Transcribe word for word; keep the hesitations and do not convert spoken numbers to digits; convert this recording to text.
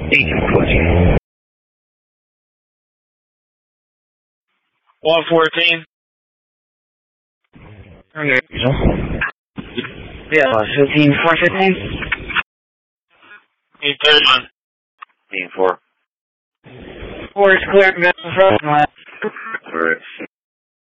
Agent fourteen. one fourteen. Okay. Yeah, fifteen, four fifteen. Need thirty-one. Team four. Four is clear. From left. Alright.